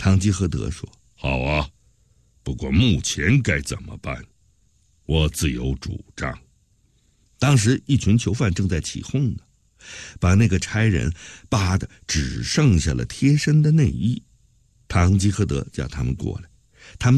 堂吉诃德说： 好啊，不过目前该怎么办？我自有主张。 当时一群囚犯正在起哄呢，把那个差人扒得只剩下了贴身的内衣。堂吉诃德叫他们过来，他们